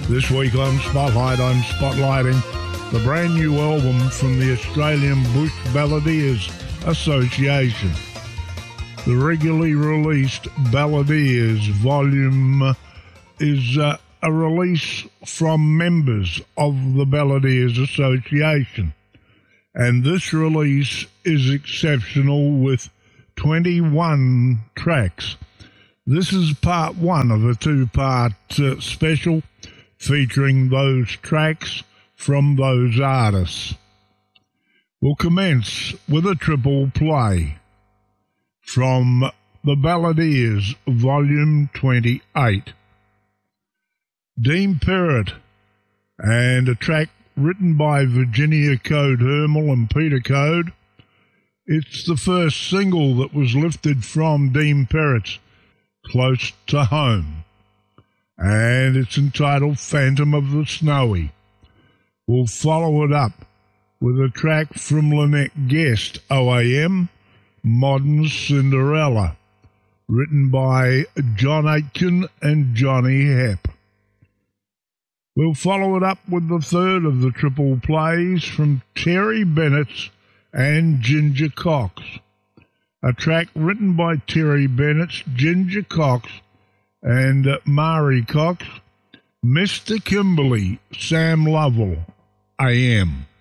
This week on Spotlight, I'm spotlighting the brand new album from the Australian Bush Balladeers Association. The regularly released Balladeers volume is a release from members of the Balladeers Association. And this release is exceptional with 21 tracks. This is part one of a two-part special featuring those tracks from those artists. We'll commence with a triple play from the Balladeers, Volume 28. Dean Perrott, and a track written by Virginia Code Hermel and Peter Code. It's the first single that was lifted from Dean Perrott's Close to Home, and it's entitled Phantom of the Snowy. We'll follow it up with a track from Lynette Guest, OAM, Modern Cinderella, written by John Aitken and Johnny Hepp. We'll follow it up with the third of the triple plays from Terry Bennett's and Ginger Cox, a track written by Terry Bennett's, Ginger Cox, and Mari Cox, Mr. Kimberly, Sam Lovell, AM.